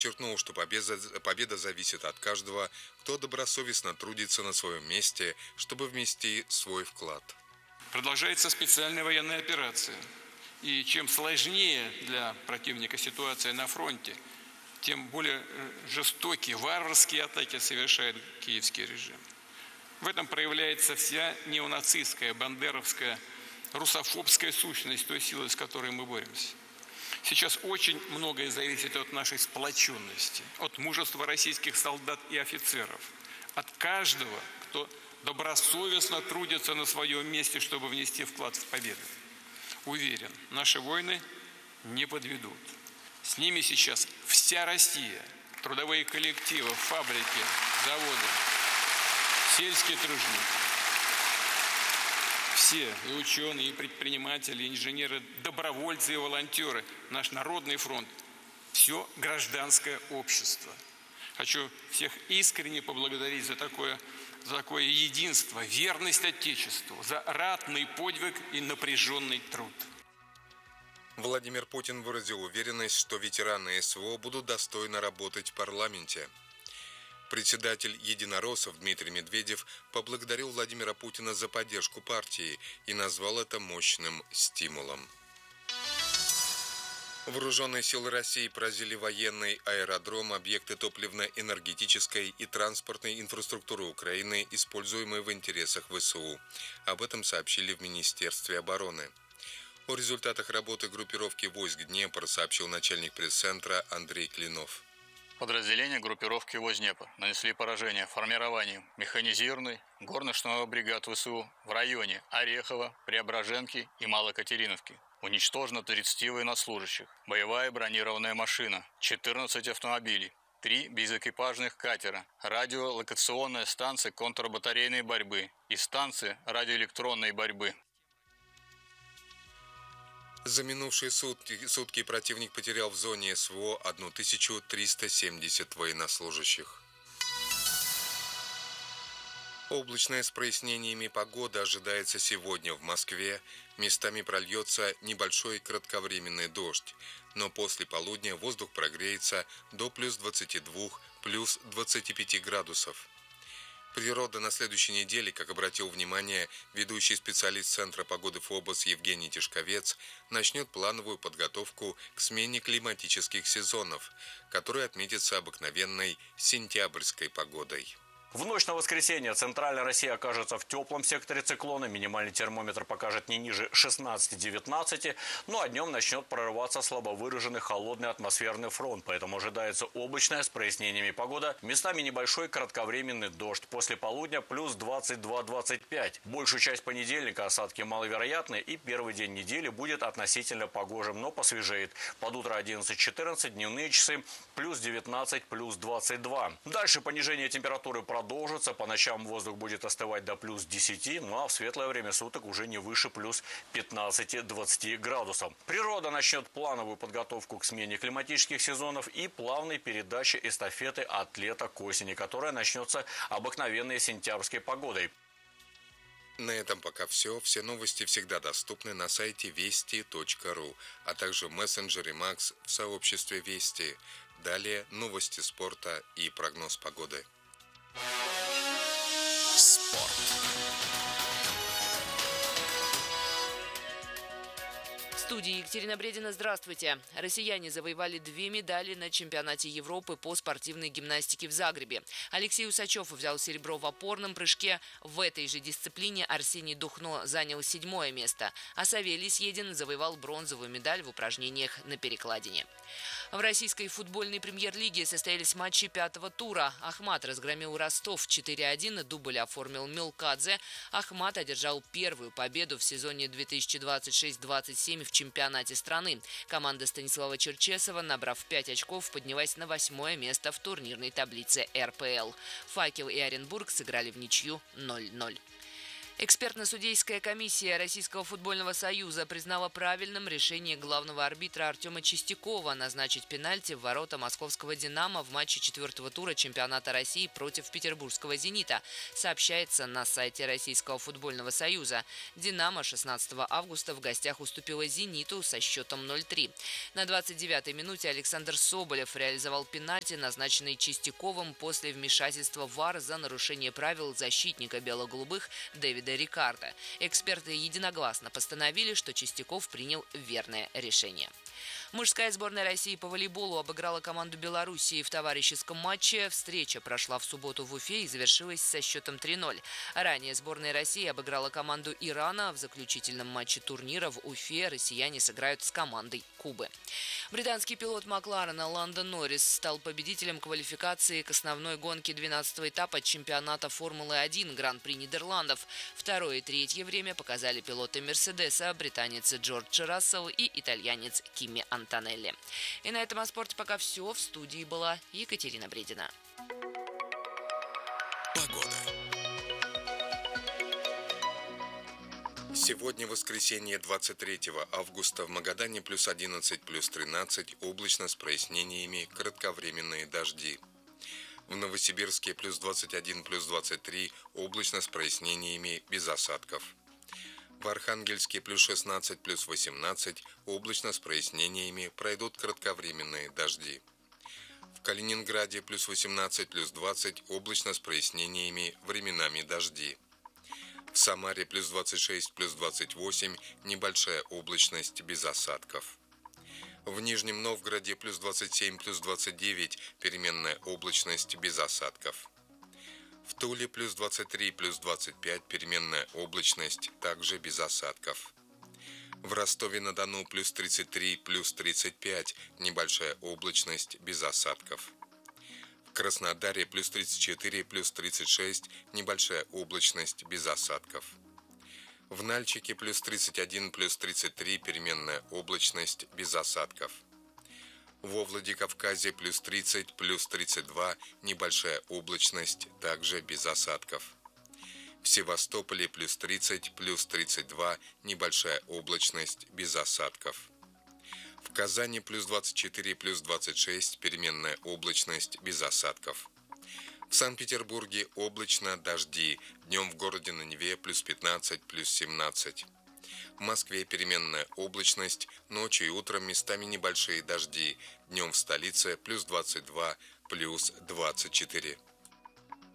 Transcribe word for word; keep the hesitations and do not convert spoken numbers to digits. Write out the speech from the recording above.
Подчеркнул, что победа, победа зависит от каждого, кто добросовестно трудится на своем месте, чтобы внести свой вклад. Продолжается специальная военная операция. И чем сложнее для противника ситуация на фронте, тем более жестокие, варварские атаки совершает киевский режим. В этом проявляется вся неонацистская, бандеровская, русофобская сущность той силы, с которой мы боремся. Сейчас очень многое зависит от нашей сплоченности, от мужества российских солдат и офицеров, от каждого, кто добросовестно трудится на своем месте, чтобы внести вклад в победу. Уверен, наши воины не подведут. С ними сейчас вся Россия, трудовые коллективы, фабрики, заводы, сельские труженики. Все, и ученые, и предприниматели, и инженеры, добровольцы и волонтеры, наш народный фронт, все гражданское общество. Хочу всех искренне поблагодарить за такое, за такое единство, верность Отечеству, за ратный подвиг и напряженный труд. Владимир Путин выразил уверенность, что ветераны СВО будут достойно работать в парламенте. Председатель единороссов Дмитрий Медведев поблагодарил Владимира Путина за поддержку партии и назвал это мощным стимулом. Вооруженные силы России поразили военный аэродром, объекты топливно-энергетической и транспортной инфраструктуры Украины, используемые в интересах ВСУ. Об этом сообщили в Министерстве обороны. О результатах работы группировки войск Днепр сообщил начальник пресс-центра Андрей Клинов. Подразделения группировки Вознепр нанесли поражение формированием механизированной горно-штурмовой бригад ВСУ в районе Орехова, Преображенки и Малокатериновки. Уничтожено тридцать военнослужащих, боевая бронированная машина, четырнадцать автомобилей, три безэкипажных катера, радиолокационная станция контрбатарейной борьбы и станция радиоэлектронной борьбы. За минувшие сутки, сутки противник потерял в зоне СВО тысячу триста семьдесят военнослужащих. Облачная с прояснениями погода ожидается сегодня в Москве. Местами прольется небольшой кратковременный дождь, но после полудня воздух прогреется до плюс двадцати двух, плюс двадцати пяти градусов. Природа на следующей неделе, как обратил внимание ведущий специалист Центра погоды ФОБОС Евгений Тишковец, начнет плановую подготовку к смене климатических сезонов, которая отметится обыкновенной сентябрьской погодой. В ночь на воскресенье центральная Россия окажется в теплом секторе циклона. Минимальный термометр покажет не ниже шестнадцати-девятнадцати. Ну а днем начнет прорываться слабо выраженный холодный атмосферный фронт. Поэтому ожидается облачная с прояснениями погода. Местами небольшой кратковременный дождь. После полудня плюс двадцать два - двадцать пять. Большую часть понедельника осадки маловероятны. И первый день недели будет относительно погожим, но посвежеет. Под утро одиннадцать-четырнадцать, дневные часы плюс девятнадцать, плюс двадцать два. Дальше понижение температуры продолжится. Продолжится. По ночам воздух будет остывать до плюс десяти, ну а в светлое время суток уже не выше плюс пятнадцати-двадцати градусов. Природа начнет плановую подготовку к смене климатических сезонов и плавной передаче эстафеты от лета к осени, которая начнется обыкновенной сентябрьской погодой. На этом пока все. Все новости всегда доступны на сайте вести точка ру, а также в мессенджере Макс в сообществе Вести. Далее новости спорта и прогноз погоды. Спорт. В студии Екатерина Бредина. Здравствуйте. Россияне завоевали две медали на чемпионате Европы по спортивной гимнастике в Загребе. Алексей Усачев взял серебро в опорном прыжке. В этой же дисциплине Арсений Духно занял седьмое место, а Савелий Съедин завоевал бронзовую медаль в упражнениях на перекладине. В российской футбольной премьер-лиге состоялись матчи пятого тура. Ахмат разгромил Ростов четыре один, дубль оформил Мелкадзе. Ахмат одержал первую победу в сезоне две тысячи двадцать шесть - двадцать семь в чемпионате страны. Команда Станислава Черчесова, набрав пять очков, поднялась на восьмое место в турнирной таблице эр пэ эл. Факел и Оренбург сыграли в ничью ноль ноль. Экспертно-судейская комиссия Российского футбольного союза признала правильным решение главного арбитра Артема Чистякова назначить пенальти в ворота московского «Динамо» в матче четвертого тура чемпионата России против петербургского «Зенита», сообщается на сайте Российского футбольного союза. «Динамо» шестнадцатого августа в гостях уступила «Зениту» со счетом ноль три. На двадцать девятой минуте Александр Соболев реализовал пенальти, назначенный Чистяковым после вмешательства ВАР за нарушение правил защитника бело-голубых Дэвида Рикардо. Эксперты единогласно постановили, что Чистяков принял верное решение. Мужская сборная России по волейболу обыграла команду Белоруссии в товарищеском матче. Встреча прошла в субботу в Уфе и завершилась со счетом три ноль. Ранее сборная России обыграла команду Ирана. В заключительном матче турнира в Уфе россияне сыграют с командой Кубы. Британский пилот Макларена Ландон Норрис стал победителем квалификации к основной гонке двенадцатого этапа чемпионата Формулы один Гран-при Нидерландов. Второе и третье время показали пилоты Мерседеса, британец Джордж Рассел и итальянец Кимми Антонелли. И на этом о спорте пока все. В студии была Екатерина Бредина. Погода. Сегодня воскресенье, двадцать третьего августа, в Магадане плюс одиннадцать, плюс тринадцать, облачно с прояснениями, кратковременные дожди. В Новосибирске плюс двадцать один, плюс двадцать три, облачно с прояснениями, без осадков. В Архангельске плюс шестнадцать, плюс восемнадцать, облачно с прояснениями, пройдут кратковременные дожди. В Калининграде плюс восемнадцать, плюс двадцать, облачно с прояснениями, временами дожди. В Самаре плюс двадцать шесть, плюс двадцать восемь, небольшая облачность без осадков. В Нижнем Новгороде плюс двадцать семь, плюс двадцать девять, переменная облачность без осадков. В Туле плюс двадцать три, плюс двадцать пять, переменная облачность, также без осадков. В Ростове-на-Дону плюс тридцать три, плюс тридцать пять, небольшая облачность без осадков. В Краснодаре плюс тридцать четыре, плюс тридцать шесть, небольшая облачность без осадков. В Нальчике плюс тридцать один, плюс тридцать три, переменная облачность без осадков. Во Владикавказе плюс тридцать, плюс тридцать два, небольшая облачность, также без осадков. В Севастополе плюс тридцать, плюс тридцать два, небольшая облачность, без осадков. В Казани плюс двадцать четыре, плюс двадцать шесть, переменная облачность, без осадков. В Санкт-Петербурге облачно, дожди, днем в городе на Неве плюс пятнадцать, плюс семнадцать. В Москве переменная облачность, ночью и утром местами небольшие дожди, днем в столице плюс двадцать два, плюс двадцать четыре.